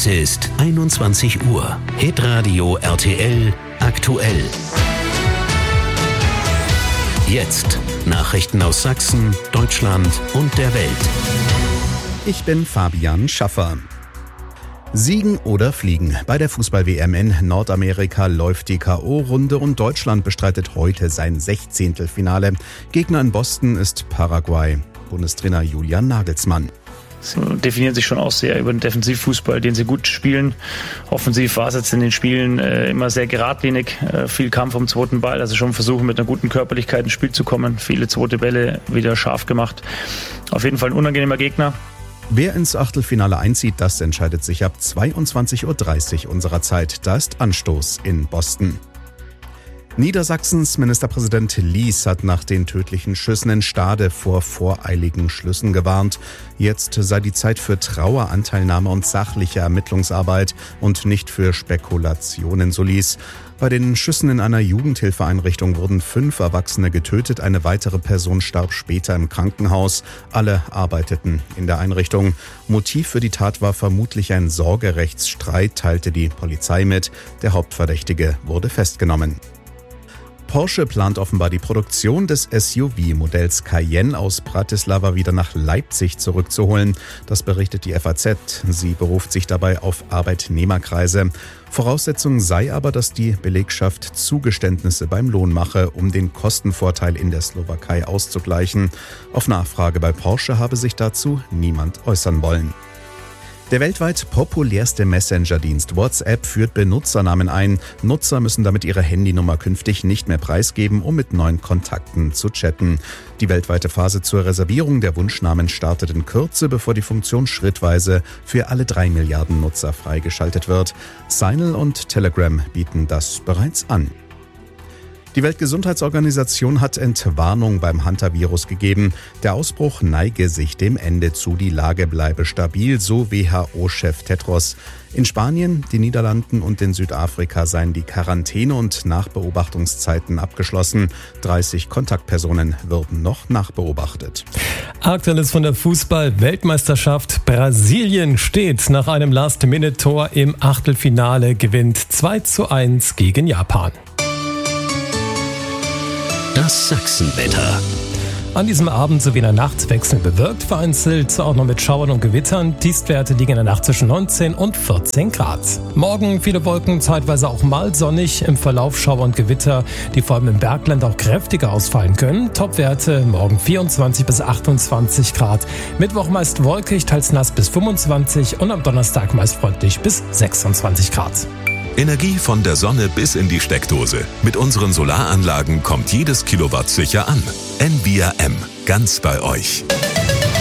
Es ist 21 Uhr. Hitradio RTL aktuell. Jetzt Nachrichten aus Sachsen, Deutschland und der Welt. Ich bin Fabian Schaffer. Siegen oder fliegen. Bei der Fußball-WM in Nordamerika läuft die K.O.-Runde und Deutschland bestreitet heute sein 16. Finale. Gegner in Boston ist Paraguay. Bundestrainer Julian Nagelsmann. Sie definieren sich schon auch sehr über den Defensivfußball, den sie gut spielen. Offensiv war es jetzt in den Spielen immer sehr geradlinig, viel Kampf um zweiten Ball, also schon versuchen mit einer guten Körperlichkeit ins Spiel zu kommen. Viele zweite Bälle wieder scharf gemacht. Auf jeden Fall ein unangenehmer Gegner. Wer ins Achtelfinale einzieht, das entscheidet sich ab 22.30 Uhr unserer Zeit. Da ist Anstoß in Boston. Niedersachsens Ministerpräsident Lies hat nach den tödlichen Schüssen in Stade vor voreiligen Schlüssen gewarnt. Jetzt sei die Zeit für Trauer, Anteilnahme und sachliche Ermittlungsarbeit und nicht für Spekulationen, so Lies. Bei den Schüssen in einer Jugendhilfeeinrichtung wurden 5 Erwachsene getötet, eine weitere Person starb später im Krankenhaus. Alle arbeiteten in der Einrichtung. Motiv für die Tat war vermutlich ein Sorgerechtsstreit, teilte die Polizei mit. Der Hauptverdächtige wurde festgenommen. Porsche plant offenbar die Produktion des SUV-Modells Cayenne aus Bratislava wieder nach Leipzig zurückzuholen. Das berichtet die FAZ. Sie beruft sich dabei auf Arbeitnehmerkreise. Voraussetzung sei aber, dass die Belegschaft Zugeständnisse beim Lohn mache, um den Kostenvorteil in der Slowakei auszugleichen. Auf Nachfrage bei Porsche habe sich dazu niemand äußern wollen. Der weltweit populärste Messenger-Dienst WhatsApp führt Benutzernamen ein. Nutzer müssen damit ihre Handynummer künftig nicht mehr preisgeben, um mit neuen Kontakten zu chatten. Die weltweite Phase zur Reservierung der Wunschnamen startet in Kürze, bevor die Funktion schrittweise für alle 3 Milliarden Nutzer freigeschaltet wird. Signal und Telegram bieten das bereits an. Die Weltgesundheitsorganisation hat Entwarnung beim Hantavirus gegeben. Der Ausbruch neige sich dem Ende zu, die Lage bleibe stabil, so WHO-Chef Tedros. In Spanien, den Niederlanden und in Südafrika seien die Quarantäne- und Nachbeobachtungszeiten abgeschlossen. 30 Kontaktpersonen würden noch nachbeobachtet. Aktuelles von der Fußball-Weltmeisterschaft. Brasilien steht nach einem Last-Minute-Tor im Achtelfinale, gewinnt 2:1 gegen Japan. Das Sachsenwetter. An diesem Abend sowie in der Nacht wechselnd bewölkt, vereinzelt auch noch mit Schauern und Gewittern. Tiefstwerte liegen in der Nacht zwischen 19 und 14 Grad. Morgen viele Wolken, zeitweise auch mal sonnig. Im Verlauf Schauer und Gewitter, die vor allem im Bergland auch kräftiger ausfallen können. Topwerte morgen 24 bis 28 Grad. Mittwoch meist wolkig, teils nass bis 25 und am Donnerstag meist freundlich bis 26 Grad. Energie von der Sonne bis in die Steckdose. Mit unseren Solaranlagen kommt jedes Kilowatt sicher an. NVIA-M. Ganz bei euch.